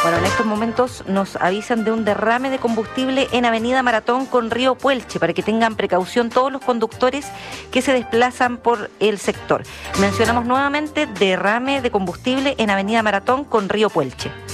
Bueno, en estos momentos nos avisan de un derrame de combustible en Avenida Maratón con Río Puelche, para que tengan precaución todos los conductores que se desplazan por el sector. Mencionamos nuevamente derrame de combustible en Avenida Maratón con Río Puelche.